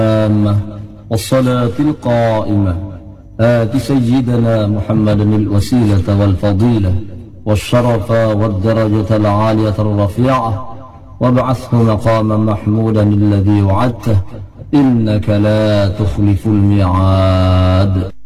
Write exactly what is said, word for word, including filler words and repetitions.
والصلاة القائمة آت سيدنا محمد الوسيلة والفضيلة والشرف والدرجة العالية الرفيعة وابعثه مقاما محمودا الذي وعدته إنك لا تخلف الميعاد.